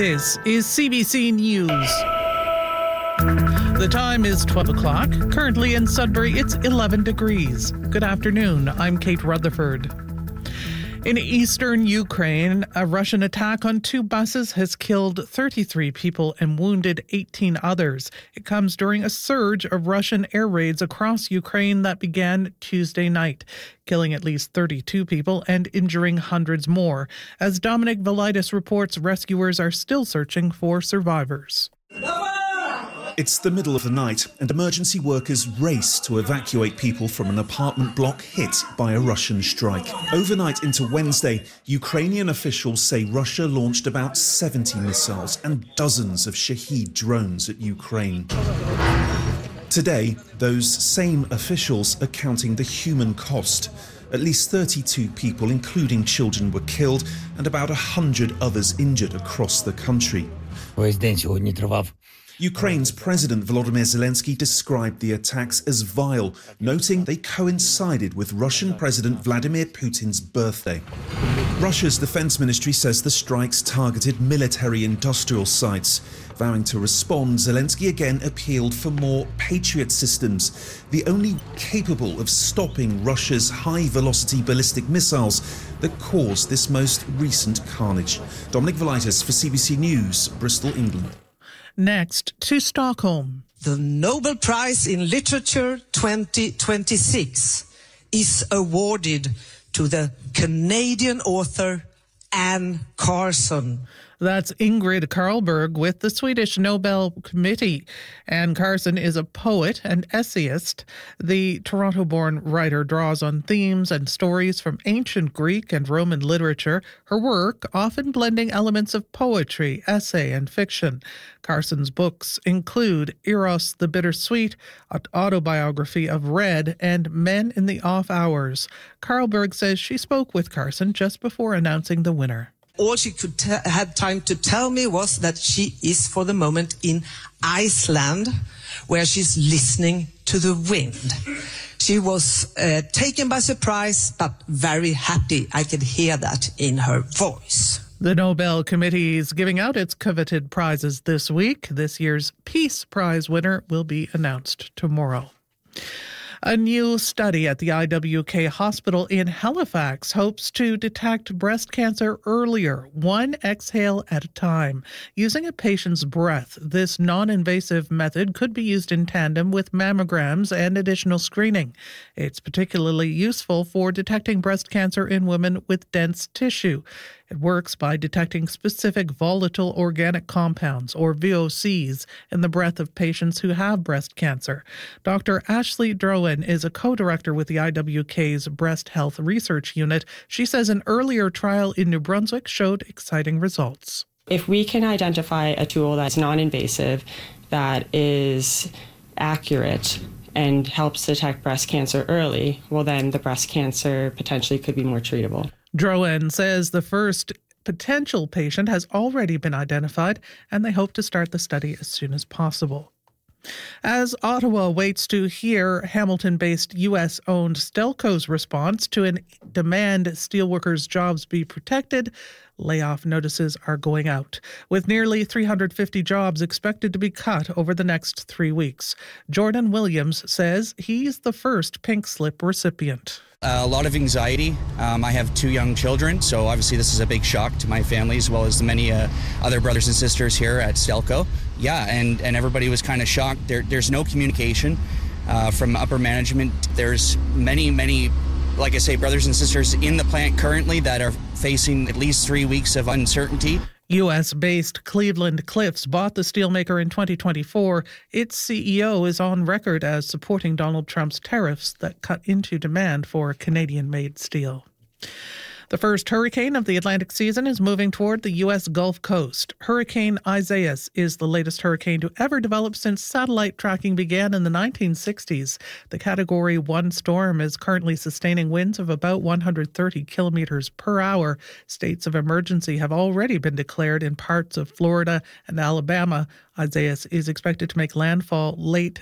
This is CBC News. The time is 12 o'clock. Currently in Sudbury, it's 11 degrees. Good afternoon. I'm Kate Rutherford. In eastern Ukraine, a Russian attack on 2 buses has killed 33 people and wounded 18 others. It comes during a surge of Russian air raids across Ukraine that began Tuesday night, killing at least 32 people and injuring hundreds more. As Dominic Velitis reports, rescuers are still searching for survivors. It's the middle of the night and emergency workers race to evacuate people from an apartment block hit by a Russian strike. Overnight into Wednesday, Ukrainian officials say Russia launched about 70 missiles and dozens of Shahed drones at Ukraine. Today, those same officials are counting the human cost. At least 32 people, including children, were killed and about 100 others injured across the country. Ukraine's President Volodymyr Zelensky described the attacks as vile, noting they coincided with Russian President Vladimir Putin's birthday. Russia's defense ministry says the strikes targeted military-industrial sites. Vowing to respond, Zelensky again appealed for more Patriot systems, the only capable of stopping Russia's high-velocity ballistic missiles that caused this most recent carnage. Dominic Velitis for CBC News, Bristol, England. Next to Stockholm. The Nobel Prize in Literature 2026 is awarded to the Canadian author Anne Carson. That's Ingrid Carlberg with the Swedish Nobel Committee. Anne Carson is a poet and essayist. The Toronto-born writer draws on themes and stories from ancient Greek and Roman literature, her work often blending elements of poetry, essay, and fiction. Carson's books include Eros the Bittersweet, an autobiography of Red, and Men in the Off Hours. Carlberg says she spoke with Carson just before announcing the winner. All she could had time to tell me was that she is for the moment in Iceland, where she's listening to the wind. She was taken by surprise, but very happy. I could hear that in her voice. The Nobel Committee is giving out its coveted prizes this week. This year's Peace Prize winner will be announced tomorrow. A new study at the IWK Hospital in Halifax hopes to detect breast cancer earlier, one exhale at a time. Using a patient's breath, this non-invasive method could be used in tandem with mammograms and additional screening. It's particularly useful for detecting breast cancer in women with dense tissue. It works by detecting specific volatile organic compounds, or VOCs, in the breath of patients who have breast cancer. Dr. Ashley Drowen is a co-director with the IWK's Breast Health Research Unit. She says an earlier trial in New Brunswick showed exciting results. If we can identify a tool that's non-invasive, that is accurate, and helps detect breast cancer early, well then the breast cancer potentially could be more treatable. Drowen says the first potential patient has already been identified, and they hope to start the study as soon as possible. As Ottawa waits to hear Hamilton-based U.S.-owned Stelco's response to an demand steelworkers' jobs be protected, layoff notices are going out, with nearly 350 jobs expected to be cut over the next 3 weeks. Jordan Williams says he's the first pink slip recipient. A lot of anxiety. I have 2 young children, so obviously this is a big shock to my family as well as the many other brothers and sisters here at Stelco. Yeah, and everybody was kind of shocked. There's no communication from upper management. There's many, like I say, brothers and sisters in the plant currently that are facing at least 3 weeks of uncertainty. U.S.-based Cleveland Cliffs bought the steelmaker in 2024. Its CEO is on record as supporting Donald Trump's tariffs that cut into demand for Canadian-made steel. The first hurricane of the Atlantic season is moving toward the U.S. Gulf Coast. Hurricane Isaias is the latest hurricane to ever develop since satellite tracking began in the 1960s. The Category 1 storm is currently sustaining winds of about 130 kilometers per hour. States of emergency have already been declared in parts of Florida and Alabama. Isaias is expected to make landfall late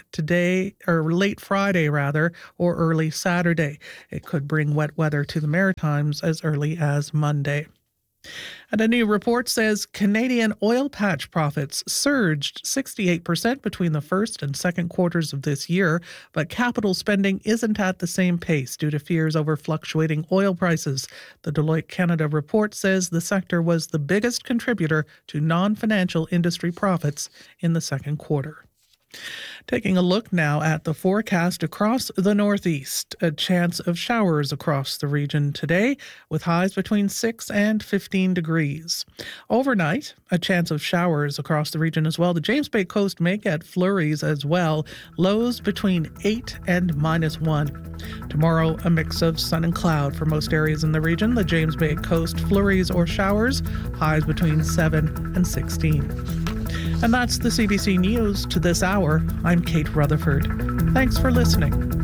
Friday, or early Saturday. It could bring wet weather to the Maritimes as early as Monday. And a new report says Canadian oil patch profits surged 68% between the first and second quarters of this year, but capital spending isn't at the same pace due to fears over fluctuating oil prices. The Deloitte Canada report says the sector was the biggest contributor to non-financial industry profits in the second quarter. Taking a look now at the forecast across the Northeast. A chance of showers across the region today, with highs between 6 and 15 degrees. Overnight, a chance of showers across the region as well. The James Bay coast may get flurries as well. Lows between 8 and -1. Tomorrow, a mix of sun and cloud for most areas in the region. The James Bay coast, flurries or showers, highs between 7 and 16. And that's the CBC News to this hour. I'm Kate Rutherford. Thanks for listening.